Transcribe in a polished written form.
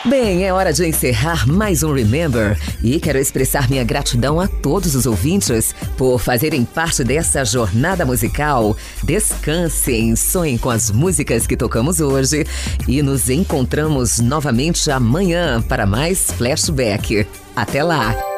Bem, é hora de encerrar mais um Remember e quero expressar minha gratidão a todos os ouvintes por fazerem parte dessa jornada musical. Descansem, sonhem com as músicas que tocamos hoje e nos encontramos novamente amanhã para mais flashback. Até lá!